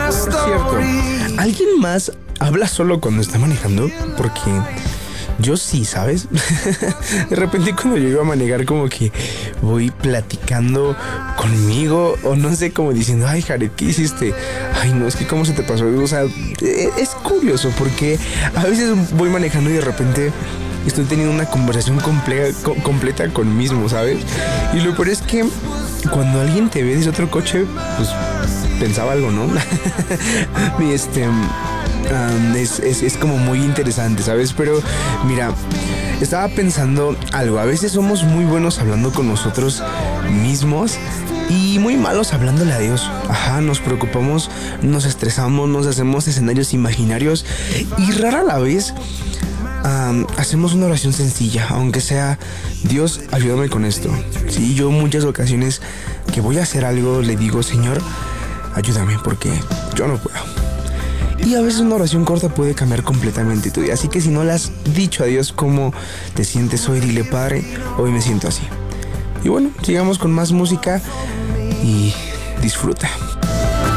Cierto. ¿Alguien más habla solo cuando está manejando? Porque yo sí, ¿sabes? De repente cuando yo iba a manejar como que voy platicando conmigo o no sé, como diciendo, ay, Jared, ¿qué hiciste? Ay, no, es que cómo se te pasó. O sea, es curioso porque a veces voy manejando y de repente estoy teniendo una conversación completa con mí mismo, ¿sabes? Y lo peor es que cuando alguien te ve desde otro coche, pues pensaba algo, ¿no? Y es como muy interesante, ¿sabes? Pero mira, estaba pensando algo. A veces somos muy buenos hablando con nosotros mismos y muy malos hablándole a Dios. Ajá, nos preocupamos, nos estresamos, nos hacemos escenarios imaginarios y rara la vez hacemos una oración sencilla, aunque sea: Dios, ayúdame con esto. Sí, yo muchas ocasiones que voy a hacer algo le digo: Señor, ayúdame porque yo no puedo. Y a veces una oración corta puede cambiar completamente tu vida. Así que si no le has dicho a Dios cómo te sientes hoy, dile: Padre, hoy me siento así. Y bueno, sigamos con más música y disfruta.